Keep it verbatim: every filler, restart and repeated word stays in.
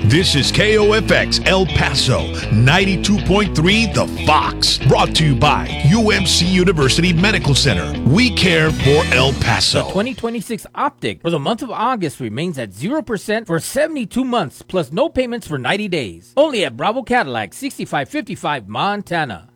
This is K O F X El Paso, ninety-two point three The Fox. Brought to you by U M C University Medical Center. We care for El Paso. The twenty twenty-six Optic for the month of August remains at zero percent for seventy-two months, plus no payments for ninety days. Only at Bravo Cadillac, sixty-five fifty-five Montana.